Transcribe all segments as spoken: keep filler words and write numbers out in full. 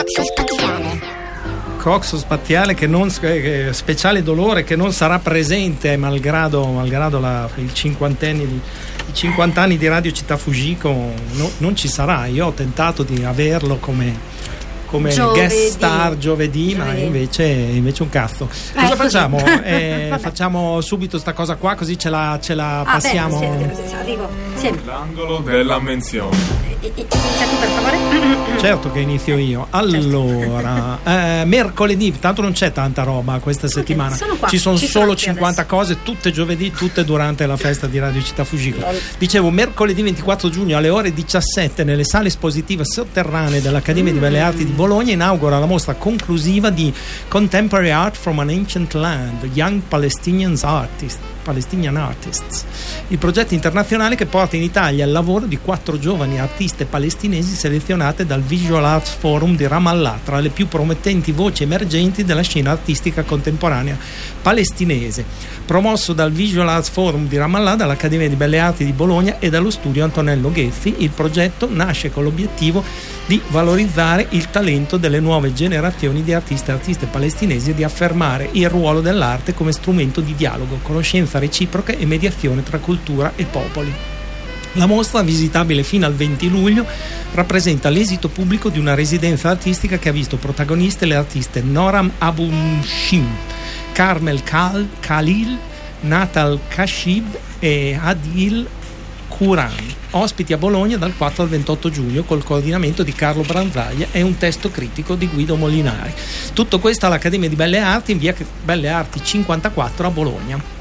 Coxo spaziale che non eh, speciale dolore che non sarà presente malgrado, malgrado la, il cinquantenni di, i cinquanta anni di Radio Città Fujiko, no, non ci sarà. Io ho tentato di averlo come come giovedì. guest star giovedì, giovedì. ma invece, invece un cazzo. Cosa eh, facciamo? Eh, facciamo subito sta cosa qua, così ce la, ce la ah, passiamo. Beh, sì, arrivo. Sì. L'angolo della menzione. Iniziati per favore. Certo che inizio io. Allora, eh, mercoledì, tanto non c'è tanta roba questa okay, settimana. Sono qua. Ci sono Ci solo sono cinquanta adesso. cose, tutte giovedì, tutte durante la festa di Radio Città Fujiko. Dicevo, mercoledì ventiquattro giugno alle ore diciassette nelle sale espositive sotterranee dell'Accademia mm. di Belle Arti di Bologna inaugura la mostra conclusiva di Contemporary Art from an Ancient Land, Young Palestinian Artists. Palestinian Artists, il progetto internazionale che porta in Italia il lavoro di quattro giovani artiste palestinesi selezionate dal Visual Arts Forum di Ramallah, tra le più promettenti voci emergenti della scena artistica contemporanea palestinese. Promosso dal Visual Arts Forum di Ramallah, dall'Accademia di Belle Arti di Bologna e dallo studio Antonello Ghezzi, il progetto nasce con l'obiettivo di valorizzare il talento delle nuove generazioni di artisti e artiste palestinesi e di affermare il ruolo dell'arte come strumento di dialogo, conoscenza reciproca e mediazione tra cultura e popoli. La mostra, visitabile fino al venti luglio, rappresenta l'esito pubblico di una residenza artistica che ha visto protagoniste le artiste Noram Abushim, Carmel Kal- Khalil, Natal Kashib e Adil Quran, ospiti a Bologna dal quattro al ventotto giugno col coordinamento di Carlo Branzaglia e un testo critico di Guido Molinari. Tutto questo all'Accademia di Belle Arti in via Belle Arti cinquantaquattro a Bologna.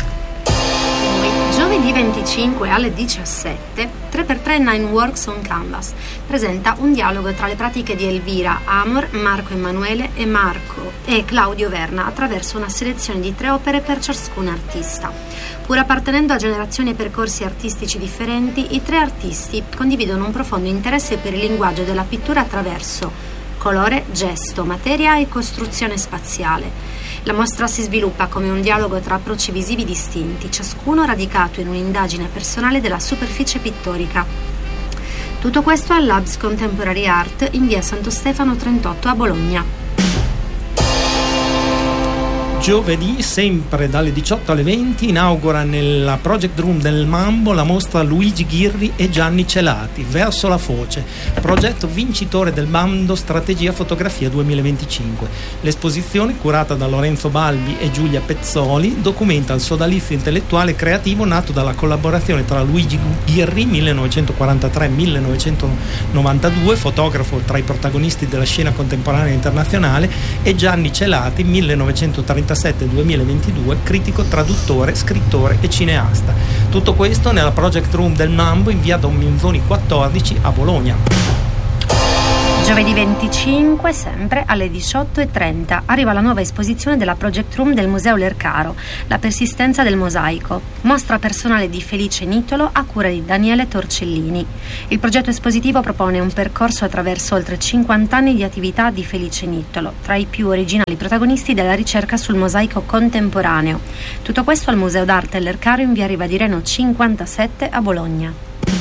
Giovedì venticinque alle diciassette, tre per tre Nine Works on Canvas presenta un dialogo tra le pratiche di Elvira Amor, Marco Emanuele e Marco e Claudio Verna attraverso una selezione di tre opere per ciascun artista. Pur appartenendo a generazioni e percorsi artistici differenti, i tre artisti condividono un profondo interesse per il linguaggio della pittura attraverso colore, gesto, materia e costruzione spaziale. La mostra si sviluppa come un dialogo tra approcci visivi distinti, ciascuno radicato in un'indagine personale della superficie pittorica. Tutto questo al Labs Contemporary Art in via Santo Stefano trentotto a Bologna. Giovedì, sempre dalle diciotto alle venti, inaugura nella Project Room del Mambo la mostra Luigi Ghirri e Gianni Celati, Verso la Foce, progetto vincitore del bando Strategia Fotografia duemilaventicinque. L'esposizione, curata da Lorenzo Balbi e Giulia Pezzoli, documenta il sodalizio intellettuale e creativo nato dalla collaborazione tra Luigi Ghirri, millenovecentoquarantatré millenovecentonovantadue, fotografo tra i protagonisti della scena contemporanea internazionale, e Gianni Celati, millenovecentotrentasette duemilaventidue, critico, traduttore, scrittore e cineasta. Tutto questo nella Project Room del Mambo in via Don Minzoni quattordici a Bologna. Giovedì venticinque, sempre alle diciotto e trenta, arriva la nuova esposizione della Project Room del Museo Lercaro, La persistenza del mosaico, mostra personale di Felice Nitolo a cura di Daniele Torcellini. Il progetto espositivo propone un percorso attraverso oltre cinquanta anni di attività di Felice Nitolo, tra i più originali protagonisti della ricerca sul mosaico contemporaneo. Tutto questo al Museo d'Arte Lercaro in via Riva di Reno cinquantasette a Bologna.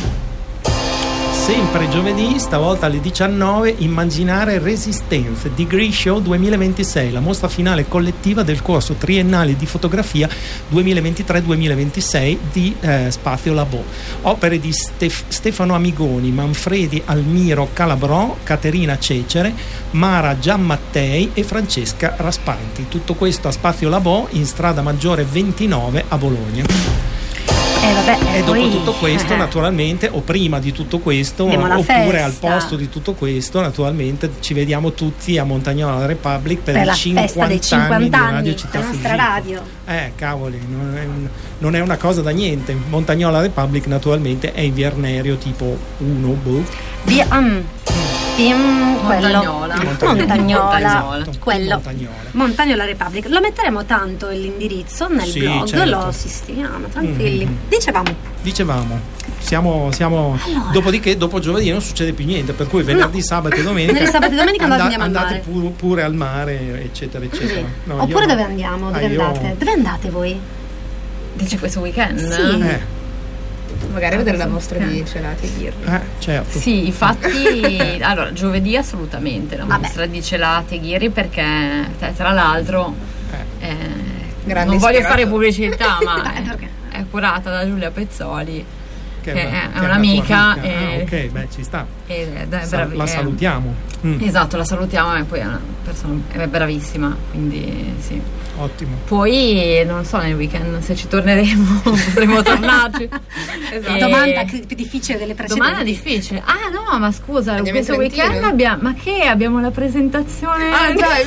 Sempre giovedì, stavolta alle diciannove, Immaginare Resistenze, Degree Show duemilaventisei, la mostra finale collettiva del corso triennale di fotografia duemilaventitré duemilaventisei di eh, Spazio Labo. Opere di Stef- Stefano Amigoni, Manfredi Almiro Calabrò, Caterina Cecere, Mara Giammattei e Francesca Raspanti. Tutto questo a Spazio Labo in strada Maggiore ventinove a Bologna. Eh, vabbè, e dopo poi, tutto questo eh, naturalmente, o prima di tutto questo, oppure festa. Al posto di tutto questo, naturalmente ci vediamo tutti a Montagnola Republic per, per i la cinquanta, festa dei cinquanta anni anni di Radio Città della nostra Fujiko. radio. Eh cavoli, non è, un, non è una cosa da niente. Montagnola Republic naturalmente è in via Arnerio tipo uno, boh. Via um. Team quello Montagnola. Montagnola, Montagnola. quello Montagnola. Montagnola Republic. Lo metteremo tanto l'indirizzo nel Sì, blog, certo. lo sistemiamo, tranquilli. Mm-hmm. Dicevamo Dicevamo, siamo, siamo allora. Dopodiché dopo giovedì non succede più niente, per cui venerdì, No. sabato e domenica, Venerdì, sabato e domenica and- andiamo al andate mare. pure, pure al mare, eccetera, eccetera. Sì. No, Oppure io- dove andiamo? Dove Ah, io- andate? Dove andate voi? Dice questo weekend? Sì. Eh. magari vedere la mostra di Celati e Ghirri. Eh, certo. Sì, infatti, allora, giovedì assolutamente la mostra Vabbè. di Celati e Ghirri, perché te, tra l'altro eh, Grande non voglio ispirato. fare pubblicità, ma Eh, è, perché? è curata da Giulia Pezzoli, che una- è che una un'amica, tua amica. e- Ah, ok, beh, ci sta. ed è, è Sa- bravi- la è- salutiamo. Mm, Esatto, la salutiamo, e poi è una persona è bravissima, quindi sì. ottimo. Poi non so, nel weekend se ci torneremo potremo tornarci. Esatto. E- Domanda più difficile delle precedenti. Domanda difficile. Ah no, ma scusa, Andiamo questo in Trentino? weekend abbiamo. Ma che abbiamo la presentazione? Ah, dai,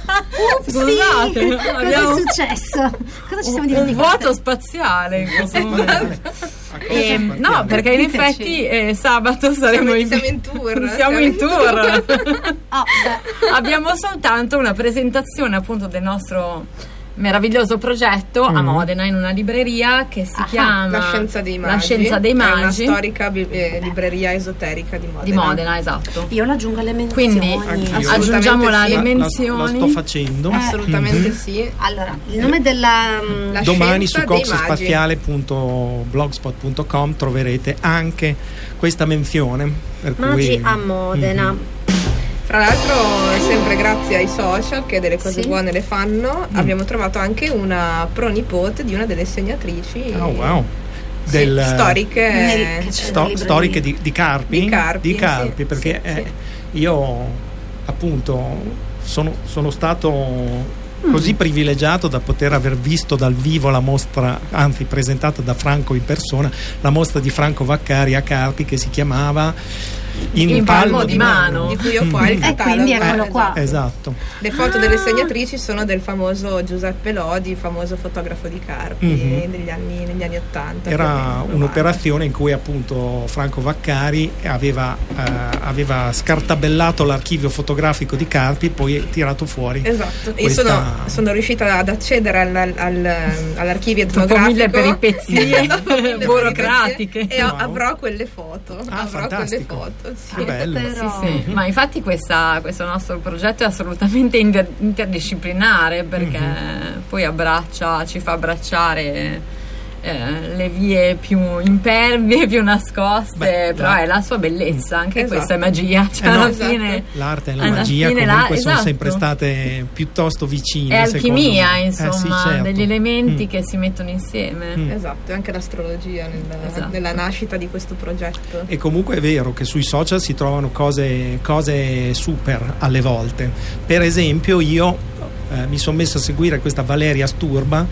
Scusate, Sì, cosa abbiamo è successo? Cosa ci siamo un dimenticati? vuoto spaziale in questo momento. A cosa E, partiamo? no, perché in Diteci. effetti eh, sabato saremo siamo, in, siamo in tour. siamo in tour. Oh, beh. Abbiamo soltanto una presentazione appunto del nostro meraviglioso progetto a Mm. Modena, in una libreria che si Ah, chiama La Scienza dei Magi. La Scienza dei È una Magi storica bi- eh, libreria esoterica di Modena. di Modena, esatto. Io l'aggiungo alle menzioni. Quindi Anch'io. aggiungiamola Assolutamente alle sì. La- la- menzioni. La, sto facendo. Assolutamente Mhm. sì. Allora, il nome della... mm, La Domani Scienza su dei coxspaziale punto blogspot punto com troverete anche questa menzione. Per Magi cui, a Modena. Mhm. Fra l'altro, sempre grazie ai social che delle cose Sì. buone le fanno, Mm. abbiamo trovato anche una pronipote di una delle segnatrici Oh, wow. sì, Del- storiche. Nel- che c'è Sto- libreria. storiche di, di Carpi, Di Carpi, Carpi, sì, perché sì, eh, io appunto sono, sono stato così privilegiato da poter aver visto dal vivo la mostra, anzi presentata da Franco in persona, la mostra di Franco Vaccari a Carpi, che si chiamava In, In palmo, palmo di di mano, mano. di cui ho qua il E catalogo. quindi eccolo qua. Esatto. Le foto delle segnatrici sono del famoso Giuseppe Lodi, famoso fotografo di Carpi Mhm. degli anni, negli anni ottanta. più o Era meno, un'operazione in cui appunto Franco Vaccari aveva, eh, aveva scartabellato l'archivio fotografico di Carpi e poi tirato fuori. Esatto, io questa- sono, sono riuscita ad accedere al, al, all'archivio Dopo etnografico mille peripezie Dopo mille burocratiche. peripezie, e ho- Wow. avrò quelle foto. Ah, avrò fantastico. quelle foto, sì. Che bello. Però- Sì, sì. Ma infatti questa- questo nostro progetto è assolutamente inter- interdisciplinare, perché poi abbraccia, ci fa abbracciare eh, le vie più impervie, più nascoste, Beh, però la- è la sua bellezza, anche Esatto. questa è magia, cioè Eh no. alla Esatto. fine L'arte e la alla magia fine comunque la- sono esatto. sempre state piuttosto vicine. è secondo alchimia, me. Eh, insomma, sì, certo. degli elementi Mm. che si mettono insieme. Mm. Esatto, e anche l'astrologia nel- Esatto. nella nascita di questo progetto. E comunque è vero che sui social si trovano cose, cose super alle volte. Per esempio io eh, mi sono messo a seguire questa Valeria Sturba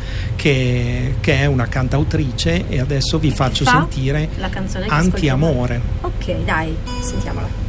che, che è una cantautrice, e adesso vi faccio Fa sentire la canzone che Anti-amore. ascoltiamo. Ok, dai, sentiamola.